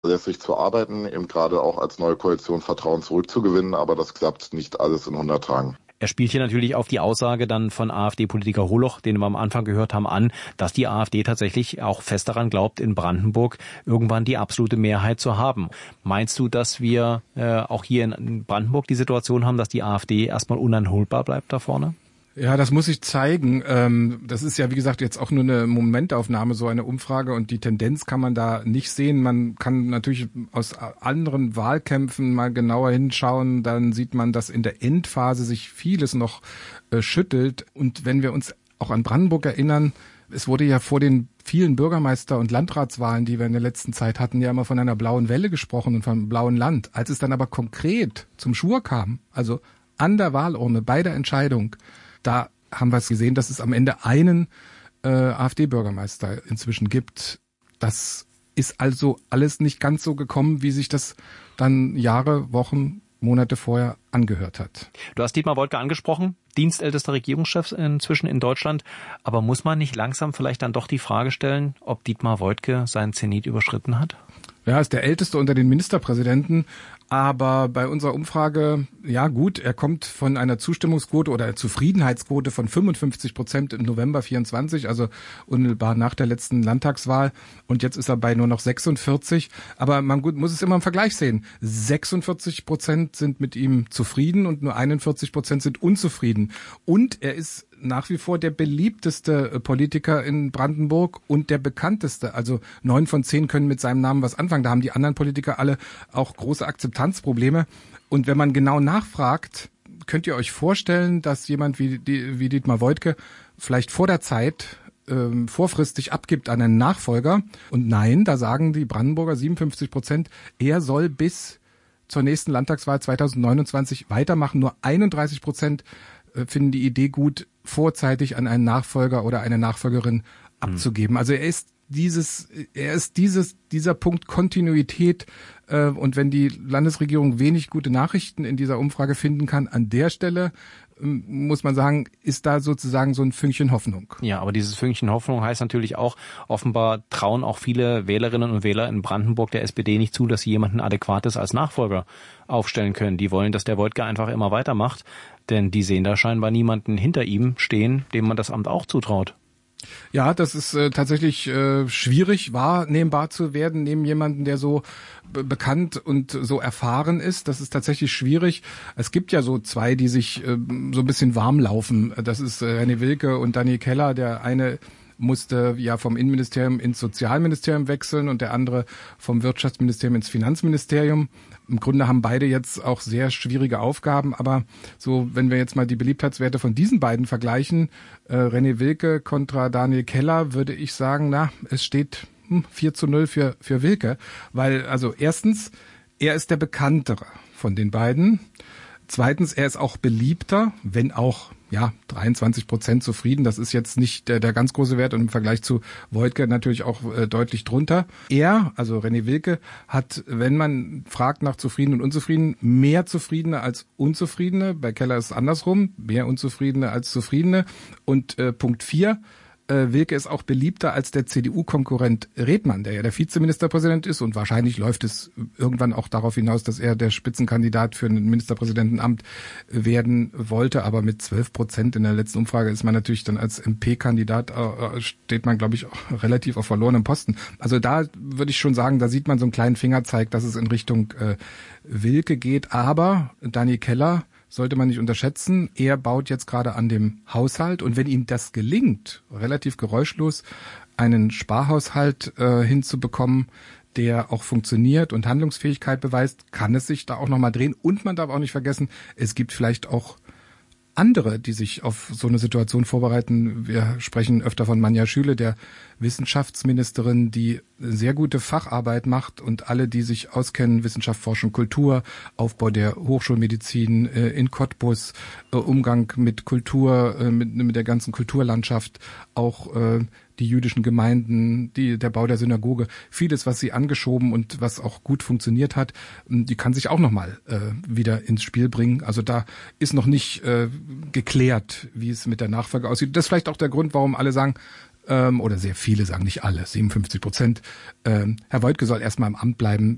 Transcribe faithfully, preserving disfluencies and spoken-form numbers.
lässt sich zu arbeiten, eben gerade auch als neue Koalition Vertrauen zurückzugewinnen, aber das klappt nicht alles in hundert Tagen. Er spielt hier natürlich auf die Aussage dann von AfD-Politiker Holoch, den wir am Anfang gehört haben, an, dass die AfD tatsächlich auch fest daran glaubt, in Brandenburg irgendwann die absolute Mehrheit zu haben. Meinst du, dass wir äh, auch hier in Brandenburg die Situation haben, dass die AfD erstmal uneinholbar bleibt da vorne? Ja, das muss ich zeigen. Ähm, das ist ja, wie gesagt, jetzt auch nur eine Momentaufnahme, so eine Umfrage, und die Tendenz kann man da nicht sehen. Man kann natürlich aus anderen Wahlkämpfen mal genauer hinschauen, dann sieht man, dass in der Endphase sich vieles noch äh, schüttelt. Und wenn wir uns auch an Brandenburg erinnern, es wurde ja vor den vielen Bürgermeister- und Landratswahlen, die wir in der letzten Zeit hatten, ja immer von einer blauen Welle gesprochen und vom blauen Land. Als es dann aber konkret zum Schwur kam, also an der Wahlurne, bei der Entscheidung, da haben wir es gesehen, dass es am Ende einen äh, AfD-Bürgermeister inzwischen gibt. Das ist also alles nicht ganz so gekommen, wie sich das dann Jahre, Wochen, Monate vorher angehört hat. Du hast Dietmar Woidke angesprochen, dienstältester Regierungschef inzwischen in Deutschland. Aber muss man nicht langsam vielleicht dann doch die Frage stellen, ob Dietmar Woidke seinen Zenit überschritten hat? Ja, ist der älteste unter den Ministerpräsidenten. Aber bei unserer Umfrage, ja gut, er kommt von einer Zustimmungsquote oder Zufriedenheitsquote von fünfundfünfzig Prozent im November vierundzwanzig, also unmittelbar nach der letzten Landtagswahl. Und jetzt ist er bei nur noch sechsundvierzig. Aber man gut, muss es immer im Vergleich sehen. sechsundvierzig Prozent sind mit ihm zufrieden und nur einundvierzig Prozent sind unzufrieden. Und er ist nach wie vor der beliebteste Politiker in Brandenburg und der bekannteste. Also neun von zehn können mit seinem Namen was anfangen. Da haben die anderen Politiker alle auch große Akzeptanzprobleme. Und wenn man genau nachfragt, könnt ihr euch vorstellen, dass jemand wie, wie Dietmar Woidke vielleicht vor der Zeit ähm, vorfristig abgibt an einen Nachfolger. Und nein, da sagen die Brandenburger siebenundfünfzig Prozent, er soll bis zur nächsten Landtagswahl zweitausendneunundzwanzig weitermachen. Nur einunddreißig Prozent finden die Idee gut, vorzeitig an einen Nachfolger oder eine Nachfolgerin abzugeben. Also er ist dieses, er ist dieses, dieser Punkt Kontinuität, äh, und wenn die Landesregierung wenig gute Nachrichten in dieser Umfrage finden kann, an der Stelle ähm, muss man sagen, ist da sozusagen so ein Fünkchen Hoffnung. Ja, aber dieses Fünkchen Hoffnung heißt natürlich auch, offenbar trauen auch viele Wählerinnen und Wähler in Brandenburg der S P D nicht zu, dass sie jemanden Adäquates als Nachfolger aufstellen können. Die wollen, dass der Woidke einfach immer weitermacht, denn die sehen da scheinbar niemanden hinter ihm stehen, dem man das Amt auch zutraut. Ja, das ist äh, tatsächlich äh, schwierig, wahrnehmbar zu werden neben jemanden, der so be- bekannt und so erfahren ist. Das ist tatsächlich schwierig. Es gibt ja so zwei, die sich äh, so ein bisschen warm laufen. Das ist äh, René Wilke und Daniel Keller. Der eine musste ja vom Innenministerium ins Sozialministerium wechseln und der andere vom Wirtschaftsministerium ins Finanzministerium. Im Grunde haben beide jetzt auch sehr schwierige Aufgaben, aber so, wenn wir jetzt mal die Beliebtheitswerte von diesen beiden vergleichen, äh, René Wilke kontra Daniel Keller, würde ich sagen, na, es steht hm, vier zu null für, für Wilke, weil, also erstens, er ist der bekanntere von den beiden. Zweitens, er ist auch beliebter, wenn auch, ja, dreiundzwanzig Prozent zufrieden. Das ist jetzt nicht der, der ganz große Wert und im Vergleich zu Woidke natürlich auch äh, deutlich drunter. Er, also René Wilke, hat, wenn man fragt nach zufrieden und unzufrieden, mehr Zufriedene als Unzufriedene. Bei Keller ist es andersrum, mehr Unzufriedene als Zufriedene. Und äh, Punkt vier, Wilke ist auch beliebter als der C D U-Konkurrent Redmann, der ja der Vizeministerpräsident ist, und wahrscheinlich läuft es irgendwann auch darauf hinaus, dass er der Spitzenkandidat für ein Ministerpräsidentenamt werden wollte. Aber mit zwölf Prozent in der letzten Umfrage ist man natürlich dann als M P-Kandidat, äh, steht man, glaube ich, auch relativ auf verlorenem Posten. Also da würde ich schon sagen, da sieht man so einen kleinen Fingerzeig, dass es in Richtung äh, Wilke geht. Aber Daniel Keller sollte man nicht unterschätzen. Er baut jetzt gerade an dem Haushalt, und wenn ihm das gelingt, relativ geräuschlos einen Sparhaushalt äh, hinzubekommen, der auch funktioniert und Handlungsfähigkeit beweist, kann es sich da auch nochmal drehen. Und man darf auch nicht vergessen, es gibt vielleicht auch andere, die sich auf so eine Situation vorbereiten. Wir sprechen öfter von Manja Schüle, der Wissenschaftsministerin, die sehr gute Facharbeit macht, und alle, die sich auskennen, Wissenschaft, Forschung, Kultur, Aufbau der Hochschulmedizin äh, in Cottbus, äh, Umgang mit Kultur, äh, mit, mit der ganzen Kulturlandschaft, auch äh, die jüdischen Gemeinden, die, der Bau der Synagoge, vieles, was sie angeschoben und was auch gut funktioniert hat, die kann sich auch nochmal äh, wieder ins Spiel bringen. Also da ist noch nicht äh, geklärt, wie es mit der Nachfolge aussieht. Das ist vielleicht auch der Grund, warum alle sagen, ähm, oder sehr viele sagen, nicht alle, siebenundfünfzig Prozent, ähm, Herr Woidke soll erstmal im Amt bleiben,